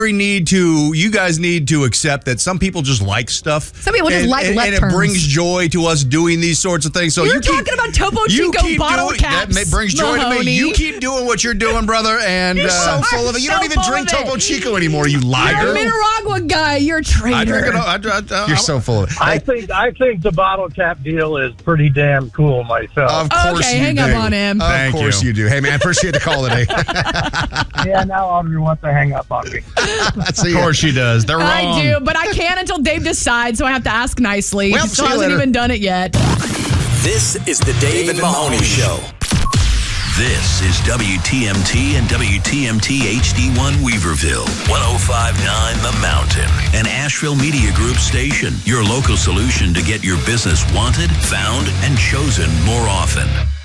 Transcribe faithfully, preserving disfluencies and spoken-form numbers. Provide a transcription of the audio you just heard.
need to, you guys need to accept that some people just like stuff. Some people just and, like and, left and it turns. brings joy to us doing these sorts of things. So You're you keep, talking about Topo you Chico keep bottle doing, caps, That ma- brings joy to Mahoney. me. You keep doing what you're doing, brother. And You're uh, so full of it. You so don't even full drink of it. Topo Chico anymore, you You're a liar. Nicaragua guy. You're a traitor. I drink it. all- I, I, I, You're so full of it. I think I think the bottle cap deal is pretty damn cool myself. Of course Okay, you hang do. up on him. Of Thank course you. you. do. Hey, man, appreciate the call today. Yeah, now Audrey wants to hang up on me. See Of ya. course she does. They're wrong. I do, but I can't until Dave decides, so I have to ask nicely. Well, he still see you hasn't later. even done it yet. This is the Dave and Mahoney Show. This is W T M T and W T M T H D one Weaverville, one oh five point nine The Mountain, an Asheville Media Group station, your local solution to get your business wanted, found, and chosen more often.